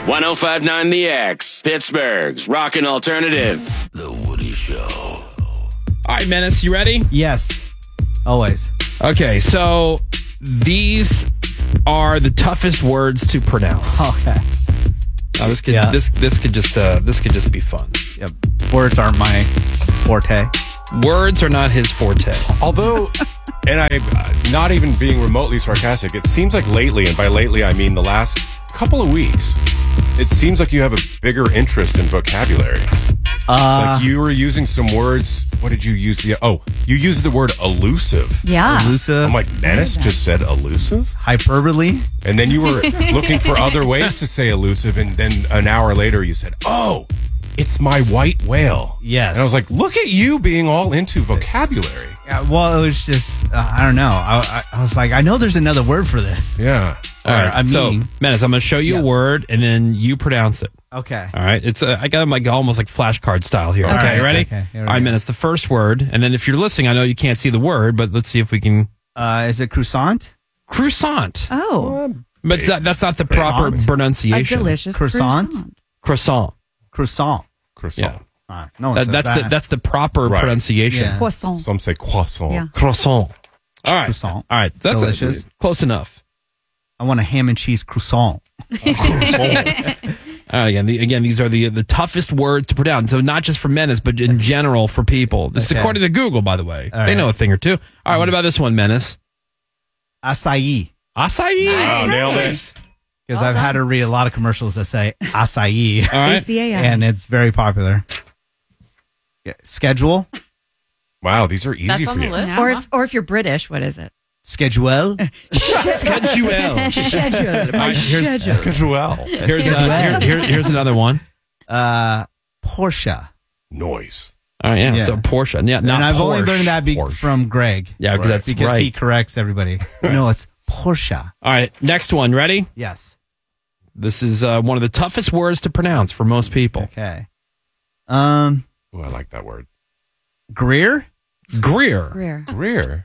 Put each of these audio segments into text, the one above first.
1059 The X, Pittsburgh's Rockin' Alternative. The Woody Show. All right, Menace, you ready? Yes. Always. Okay, so these are the toughest words to pronounce. Okay. Now, this could Yeah. this could just be fun. Yep. Words aren't my forte. Words are not his forte. Although, and I'm not even being remotely sarcastic, it seems like lately, and by lately I mean the last couple of weeks, it seems like you have a bigger interest in vocabulary. Like you were using some words. What did you use? You used the word elusive. Yeah. Elusive. I'm like, Menace just said elusive? Hyperbole. And then you were looking for other ways to say elusive, and then an hour later you said, oh, it's my white whale. Yes. And I was like, look at you being all into vocabulary. Yeah, well, it was just, I don't know. I was like, I know there's another word for this. Yeah. All right, I so mean- Menace, I'm going to show you a word, and then you pronounce it. Okay. All right, it's I got them like almost like flashcard style here. Okay, right, ready? okay, here we All right, go. Menace, the first word, and then if you're listening, I know you can't see the word, but let's see if we can. Is it croissant? Croissant. Oh, But that's not the proper Croissant? a pronunciation. delicious Croissant? Croissant. Croissant. Croissant. No one says that. That's the proper Right. pronunciation. Yeah. croissant. Some say croissant. Yeah. Croissant. All right. Croissant. All right. That's Delicious. close enough. I want a ham and cheese croissant. All right, again, these are the toughest words to pronounce. So not just for Menace, but in general for people. This is Okay. according to Google, by the way. All They know right. a thing or two. All right, what about this one, Menace? Acai. Acai. Oh, nailed it. Because I've had to read a lot of commercials that say acai. All right. ACAI. And it's very popular. Yeah. Schedule. Wow, these are easy That's for on the you. list. Or if you're British, what is it? Schedule. Schedule. Schedule. All right, here's, Schedule. here's another one. Porsche. Noise. All right, yeah. Yeah. So Porsche. Yeah, not And I've Porsche. only learned that Porsche. from Greg. Yeah, because that's Because right. he corrects everybody. No, it's Porsche. All right, next one. Ready? Yes. This is one of the toughest words to pronounce for most people. Okay. Oh, I like that word. Greer. Greer. Greer. Rear.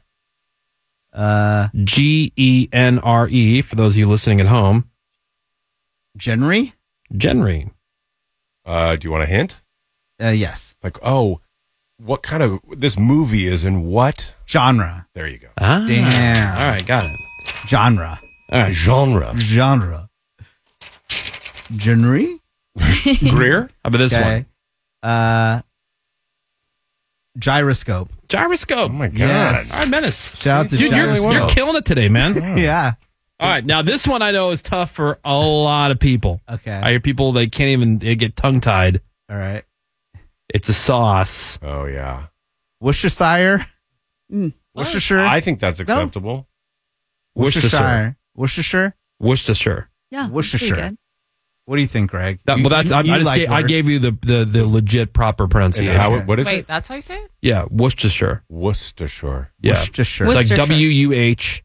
Genre. For those of you listening at home. Genry. Genre. Do you want a hint? Yes. Like, what kind of, this movie is in what? Genre. There you go. Ah. Damn. All right, got it. Genre. All right. Genre. Genre. Genry. Greer? How about this Okay. one? Gyroscope. Gyroscope. Oh my God. Yes. All right, Menace. Shout out to Dude, Gyroscope. you're killing it today, man. Yeah. All right, now this one I know is tough for a lot of people. Okay. I hear people, they can't even they get tongue-tied. All right. It's a sauce. Oh, yeah. Worcestershire. Worcestershire. I think that's acceptable. Worcestershire. Worcestershire. Worcestershire. Yeah. Worcestershire. pretty good. What do you think, Greg? Well, that's I like gave you the legit proper And pronunciation. how, what is Wait, it? that's how you say it? Yeah, Worcestershire. Worcestershire. Yeah, Worcestershire. like Worcestershire.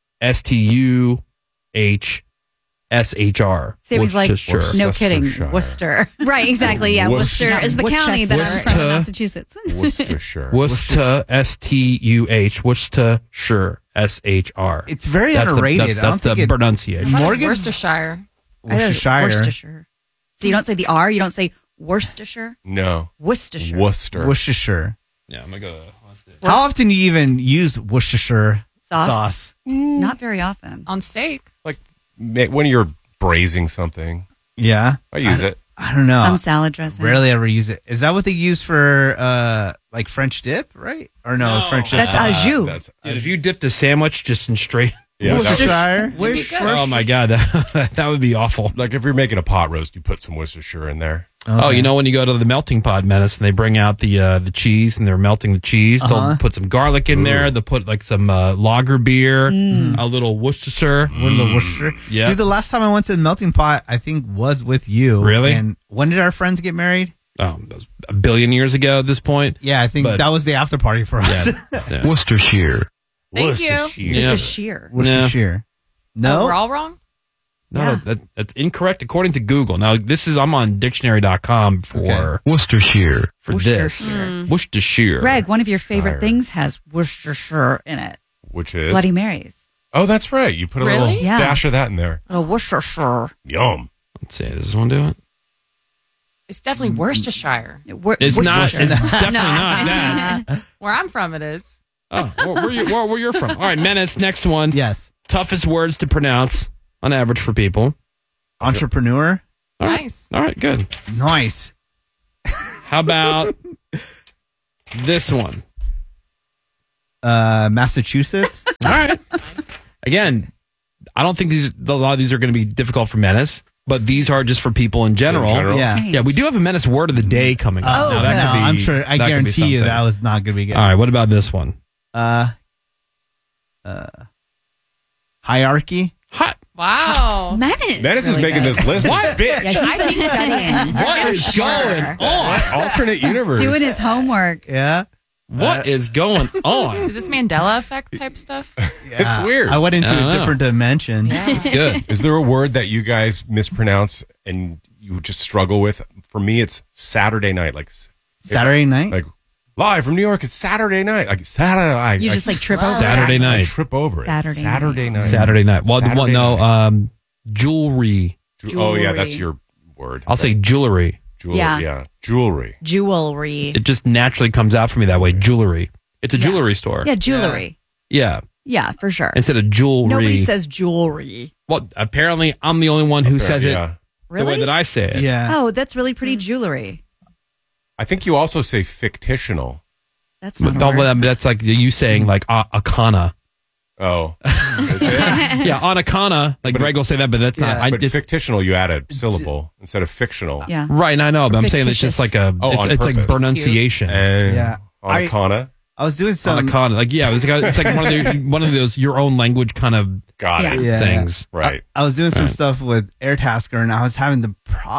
WUHSTUHSHR. Sammy's like, Worcestershire. no kidding, Worcestershire. Worcester. Right, exactly. Yeah, Worcester. Worcester is the county that I'm from in Worcester. Massachusetts. Worcestershire. Worcester, STUH, Worcestershire, SHR. It's very That's underrated. That's the pronunciation. I thought it was Morgan's- Worcestershire. Worcestershire. Worcestershire. So you don't say the R, you don't say Worcestershire? No. Worcestershire. Worcester. Worcestershire. Yeah, I'm gonna go. How often do you even use Worcestershire sauce? Not very often. On steak. Like when you're braising something. Yeah. I use it. I don't know. Some salad dressing. Rarely ever use it. Is that what they use for like French dip, right? Or no, French dip. That's au jus. That's Dude, if you dipped a sandwich just in straight, yeah. Worcestershire. oh my god, that would be awful. Like if you're making a pot roast, you put some Worcestershire in there. Oh, you know when you go to the melting pot, Menace, and they bring out the cheese and they're melting the cheese, they'll put some garlic in there. They'll put like some lager beer, a little Worcestershire. One of the Worcestershire. Yeah. Dude, the last time I went to the melting pot, I think was with you. Really? And when did our friends get married? Oh, that was a billion years ago at this point. Yeah, I think But- that was the after party for us. Yeah. Worcestershire. Thank you. Worcestershire. Just Yeah. a sheer. Worcestershire. No? We're all wrong? No, Yeah. that's incorrect according to Google. Now I'm on dictionary.com for Okay. Worcestershire. this. Worcestershire. Worcestershire. Greg, one of your favorite Shire. things has Worcestershire in it. Which is Bloody Marys. Oh, that's right. You put a Really? little Yeah. dash of that in there. Little Worcestershire. Yum. Let's see. Does this one do it? It's definitely Worcestershire. It's not. It's definitely not that. Where I'm from, it is. Oh, where you're from? All right, Menace. Next one. Yes. Toughest words to pronounce on average for people. Entrepreneur. All right. Nice. All right. Good. Nice. How about this one? Massachusetts. All right. Again, I don't think a lot of these are going to be difficult for Menace, but these are just for people in general. Yeah. Yeah, we do have a Menace word of the day coming up. Now, that could be- I'm sure. I that could be guarantee you something. that was not going to be good. All right. What about this one? Hierarchy. Hot. Wow. Menace. Dennis is making this list. What? Yeah, he's been studying. What is going on? Alternate universe. Doing his homework. Yeah. What is going on? Is this Mandela effect type stuff? It's weird. I went into I don't a know. different dimension. It's good. Is there a word that you guys mispronounce and you just struggle with? For me, it's Saturday night. Like Saturday night. Like live from New York. It's Saturday night. Like Saturday. You just like trip over Saturday it. night. I trip over it. Saturday night. Saturday night. Well, Saturday no, night. jewelry. Oh yeah, Jewelry. that's your word. I'll say jewelry. Jewelry. Yeah. Yeah. Jewelry. Jewelry. It just naturally comes out for me that way. Jewelry. It's a jewelry store. Yeah, jewelry. Yeah. Yeah, for sure. Instead of jewelry. Nobody says jewelry. Well, apparently I'm the only one who says it Yeah. the way Really? that I say it. Yeah. Oh, that's really pretty jewelry. I think you also say fictitional. That's But not a word. that's like you saying like Akana. Oh. Is it? Yeah, Anakana. Like Greg will say that, but that's not. Yeah. I But just fictitional, you add a syllable instead of fictional. Yeah. right. I know, but I'm saying it's just like a. Oh, on it's like purpose. pronunciation. And Yeah. Anakana. I was doing some. Anakana. Like yeah, it's like one of those your own language kind of Got it. Yeah. things. Right. I was doing some Right. stuff with Airtasker, and I was having the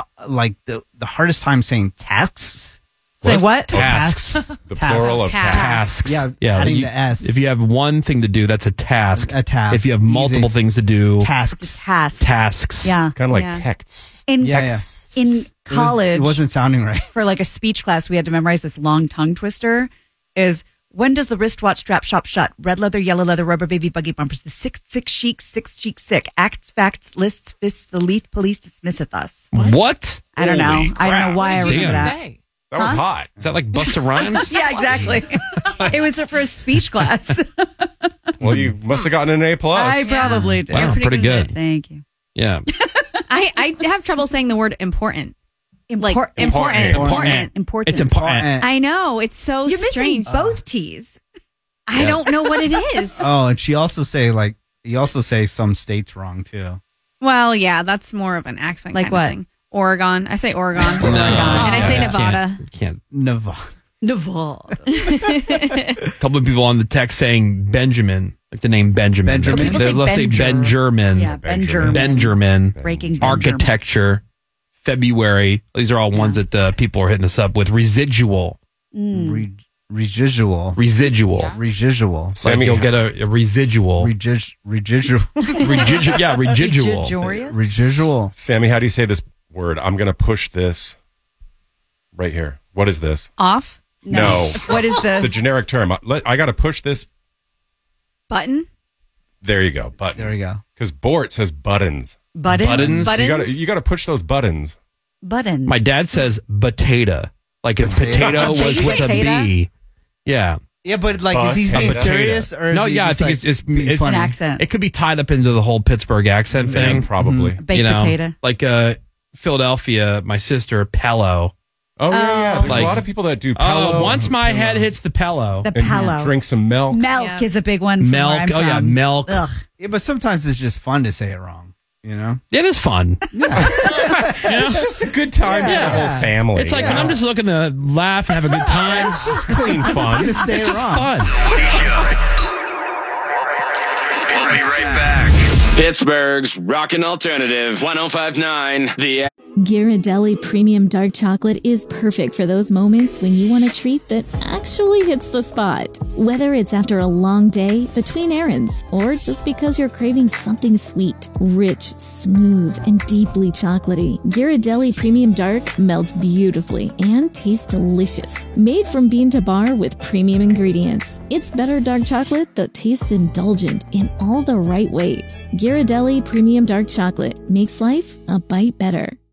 hardest time saying tasks. Say what? Tasks. The Tasks. plural of Tasks. Tasks. Yeah, yeah. adding you- the S. If you have one thing to do, that's a task. A task. If you have multiple Easy. things to do, Tasks. Tasks. Yeah. Kind of like Yeah. texts. In Yeah, yeah. Texts. in college, It wasn't sounding right. for like a speech class, we had to memorize this long tongue twister. Is when does the wristwatch strap shop shut? Red leather, yellow leather, rubber baby buggy bumpers. The six chic, sick. Acts, facts, lists, fists. The Leith police dismisseth us. what? I don't know. Holy I don't know crap. why I Damn. remember that. Say. That was hot. Is that like Busta Rhymes? Yeah, exactly. It was for a speech class. Well, you must have gotten an A+. I probably did. Wow, pretty pretty good at good. Thank you. Yeah. I have trouble saying the word important. Like Important. important. Important. It's important. I know. It's so You're strange. missing both T's. I don't know what it is. Oh, and you also say some states wrong too. Well, yeah, that's more of an accent Like kind what? of thing. Oregon. I say Oregon. No. And I say Yeah, Nevada. Can't. Nevada. Nevada. A couple of people on the text saying Benjamin, like the name Benjamin. Benjamin? People They- say They'll say Benjer. Benjerman. Yeah, Benjamin. Benjamin. Breaking Benjamin. Architecture. February. These are all ones that people are hitting us up with. Residual. Residual. Residual. Yeah. Residual. Like Sammy, you'll get a residual. Residual. Yeah, residual. Jorius? Residual. Sammy, how do you say this word? I'm going to push this right here. What is this? Off. No. What is The generic term. I got to push this. Button. There you go. Button. There we go. Because Bort says buttons. buttons? Buttons? Buttons? You got to push those buttons. Buttons. My dad says potato. Like if potato was with a Potato? B. Yeah. Yeah, but like, is he Potato. being serious or? Is No, he yeah, I just, think like, it's being it's funny? An accent. It could be tied up into the whole Pittsburgh accent thing. Yeah, probably. Baked you know, potato. Like Philadelphia, my sister, Pello. Oh, yeah. There's Like- a lot of people that do pillow. Once my head hits the Pello. The and Palo. drink some milk. Milk Yeah. is a big one. From Milk. Where I'm Oh, yeah, from. milk. Ugh. Yeah, but sometimes it's just fun to say it wrong. You know. It is fun. It's just a good time for the whole family. It's like when I'm just looking to laugh and have a good time. It's just clean fun. Say It's it just wrong. fun. We'll be right back. Pittsburgh's Rockin' Alternative 1059. The Ghirardelli Premium Dark Chocolate is perfect for those moments when you want a treat that actually hits the spot. Whether it's after a long day, between errands, or just because you're craving something sweet, rich, smooth, and deeply chocolatey, Ghirardelli Premium Dark melts beautifully and tastes delicious. Made from bean to bar with premium ingredients, it's better dark chocolate that tastes indulgent in all the right ways. Ghirardelli Premium Dark Chocolate makes life a bite better.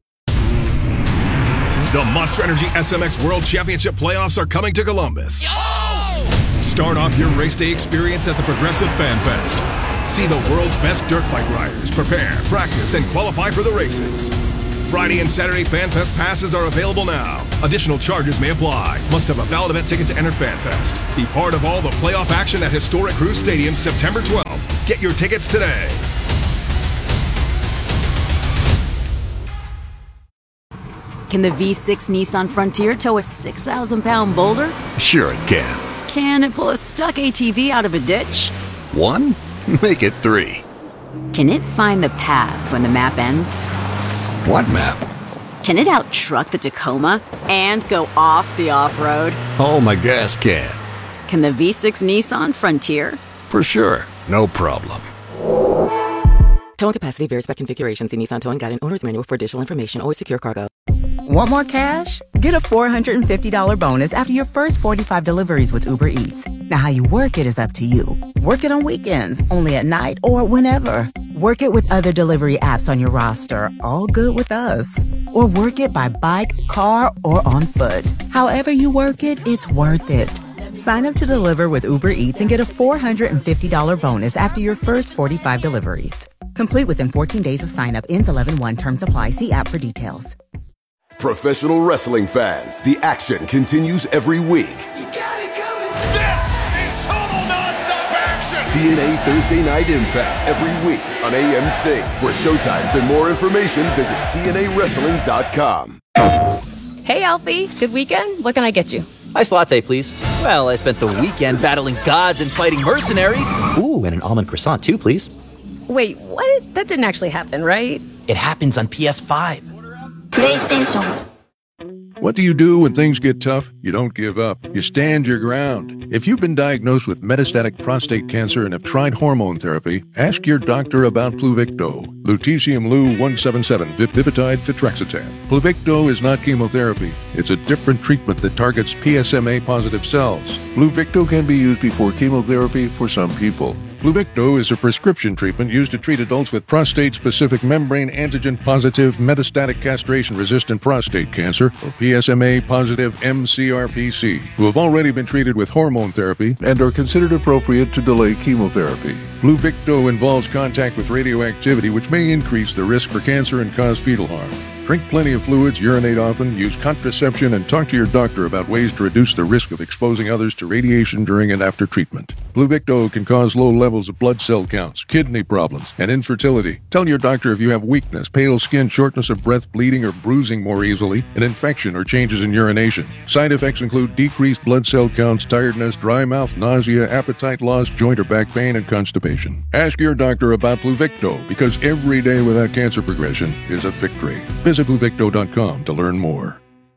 The Monster Energy SMX World Championship playoffs are coming to Columbus. Start off your race day experience at the Progressive Fan Fest. See the world's best dirt bike riders prepare, practice, and qualify for the races. Friday and Saturday Fan Fest passes are available now. Additional charges may apply. Must have a valid event ticket to enter Fan Fest. Be part of all the playoff action at historic Cruise Stadium September 12th. Get your tickets today. Can the V6 Nissan Frontier tow a 6,000-pound boulder? Sure it can. Can it pull a stuck ATV out of a ditch? 1? Make it 3. Can it find the path when the map ends? What map? Can it out-truck the Tacoma and go off the off-road? Oh, my gas can. Can the V6 Nissan Frontier? For sure. No problem. Towing capacity varies by configuration. See Nissan Towing Guide and Owner's Manual for additional information. Always secure cargo. Want more cash? Get a $450 bonus after your first 45 deliveries with Uber Eats. Now, how you work it is up to you. Work it on weekends, only at night, or whenever. Work it with other delivery apps on your roster, all good with us. Or work it by bike, car, or on foot. However you work it, it's worth it. Sign up to deliver with Uber Eats and get a $450 bonus after your first 45 deliveries. Complete within 14 days of sign up. Ends 11/1. Terms apply. See app for details. Professional wrestling fans, the action continues every week. This is total nonstop action! TNA Thursday Night Impact every week on AMC. For showtimes and more information, visit TNAWrestling.com. Hey, Alfie. Good weekend? What can I get you? Iced latte, please. Well, I spent the weekend battling gods and fighting mercenaries. Ooh, and an almond croissant, too, please. Wait, what? That didn't actually happen, right? It happens on PS5. PlayStation. What do you do when things get tough? You don't give up. You stand your ground. If you've been diagnosed with metastatic prostate cancer and have tried hormone therapy, ask your doctor about Pluvicto. Lutetium Lu-177, Vipitide Tetrexatan. Pluvicto is not chemotherapy. It's a different treatment that targets PSMA-positive cells. Pluvicto can be used before chemotherapy for some people. Pluvicto is a prescription treatment used to treat adults with prostate-specific membrane antigen-positive metastatic castration-resistant prostate cancer, or PSMA-positive mCRPC, who have already been treated with hormone therapy and are considered appropriate to delay chemotherapy. Pluvicto involves contact with radioactivity, which may increase the risk for cancer and cause fetal harm. Drink plenty of fluids, urinate often, use contraception, and talk to your doctor about ways to reduce the risk of exposing others to radiation during and after treatment. Pluvicto can cause low levels of blood cell counts, kidney problems, and infertility. Tell your doctor if you have weakness, pale skin, shortness of breath, bleeding or bruising more easily, an infection or changes in urination. Side effects include decreased blood cell counts, tiredness, dry mouth, nausea, appetite loss, joint or back pain, and constipation. Ask your doctor about Pluvicto, because every day without cancer progression is a victory. Visit Pluvicto.com to learn more.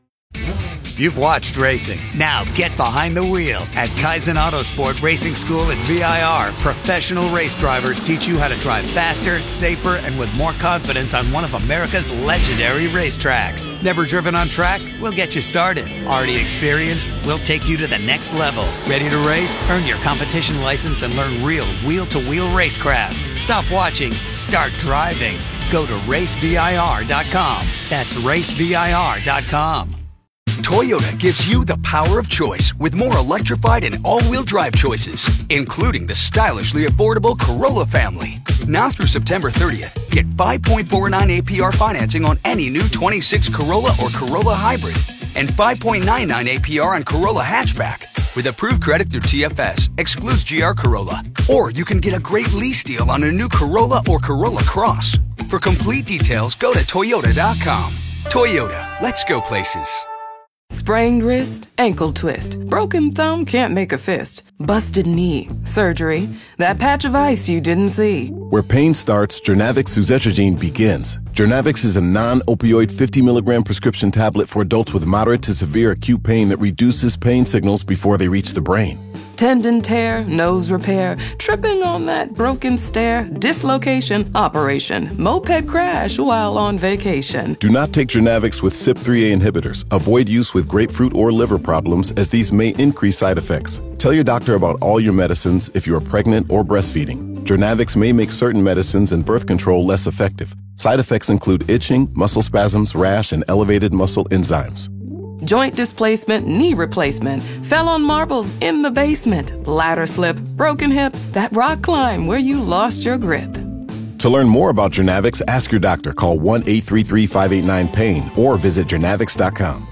You've watched racing. Now get behind the wheel. At Kaizen Autosport Racing School at VIR, professional race drivers teach you how to drive faster, safer, and with more confidence on one of America's legendary racetracks. Never driven on track? We'll get you started. Already experienced? We'll take you to the next level. Ready to race? Earn your competition license and learn real wheel-to-wheel racecraft. Stop watching. Start driving. Go to racevir.com. That's racevir.com. Toyota gives you the power of choice with more electrified and all-wheel drive choices, including the stylishly affordable Corolla family. Now through September 30th, get 5.49 APR financing on any new 26 Corolla or Corolla Hybrid and 5.99 APR on Corolla Hatchback. With approved credit through TFS, excludes GR Corolla. Or you can get a great lease deal on a new Corolla or Corolla Cross. For complete details, go to Toyota.com. Toyota, let's go places. Sprained wrist, ankle twist, broken thumb, can't make a fist, busted knee, surgery, that patch of ice you didn't see. Where pain starts, Jernavix suzetrigine begins. Jernavix is a non-opioid 50 milligram prescription tablet for adults with moderate to severe acute pain that reduces pain signals before they reach the brain. Tendon tear, nose repair, tripping on that broken stair, dislocation, operation, moped crash while on vacation. Do not take Jernavix with CYP3A inhibitors. Avoid use with grapefruit or liver problems, as these may increase side effects. Tell your doctor about all your medicines if you are pregnant or breastfeeding. Jernavix may make certain medicines and birth control less effective. Side effects include itching, muscle spasms, rash, and elevated muscle enzymes. Joint displacement, knee replacement, fell on marbles in the basement, ladder slip, broken hip, that rock climb where you lost your grip. To learn more about Journavx, ask your doctor. Call 1-833-589-PAIN or visit journavx.com.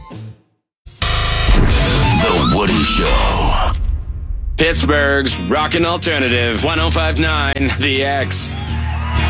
The Woody Show. Pittsburgh's Rockin' Alternative 105.9 The X.